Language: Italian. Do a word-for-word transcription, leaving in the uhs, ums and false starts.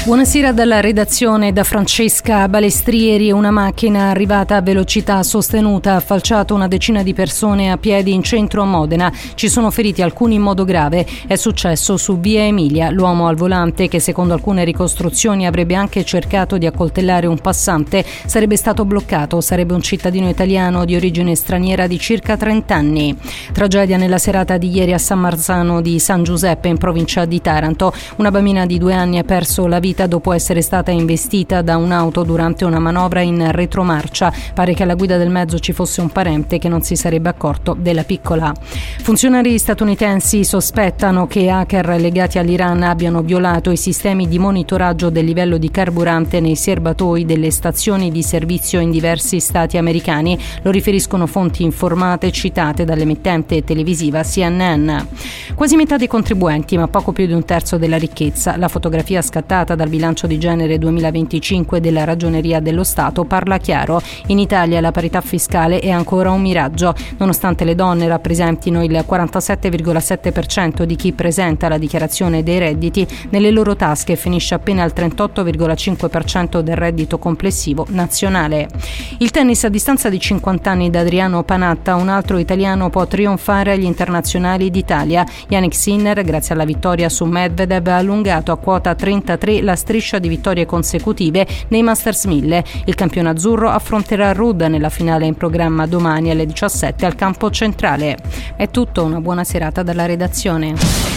Buonasera dalla redazione, da Francesca Balestrieri. Una macchina arrivata a velocità sostenuta ha falciato una decina di persone a piedi in centro a Modena. Ci sono feriti alcuni in modo grave. È successo su via Emilia. L'uomo al volante, che secondo alcune ricostruzioni avrebbe anche cercato di accoltellare un passante, sarebbe stato bloccato. Sarebbe un cittadino italiano di origine straniera di circa trenta anni. Tragedia nella serata di ieri a San Marzano di San Giuseppe, in provincia di Taranto. Una bambina di due anni ha perso la vita dopo essere stata investita da un'auto durante una manovra in retromarcia. Pare che alla guida del mezzo ci fosse un parente che non si sarebbe accorto della piccola. Funzionari statunitensi sospettano che hacker legati all'Iran abbiano violato i sistemi di monitoraggio del livello di carburante nei serbatoi delle stazioni di servizio in diversi stati americani. Lo riferiscono fonti informate citate dall'emittente televisiva C N N. Quasi metà dei contribuenti, ma poco più di un terzo della ricchezza. La fotografia scattata dal bilancio di genere duemilaventicinque della Ragioneria dello Stato parla chiaro. In Italia la parità fiscale è ancora un miraggio. Nonostante le donne rappresentino il quarantasette virgola sette per cento di chi presenta la dichiarazione dei redditi, nelle loro tasche finisce appena il trentotto virgola cinque per cento del reddito complessivo nazionale. Il tennis a distanza di cinquanta anni da Adriano Panatta, un altro italiano può trionfare agli internazionali d'Italia. Jannik Sinner, grazie alla vittoria su Medvedev, ha allungato a quota trentatré la striscia di vittorie consecutive nei Masters mille. Il campione azzurro affronterà Ruud nella finale in programma domani alle diciassette al campo centrale. È tutto, una buona serata dalla redazione.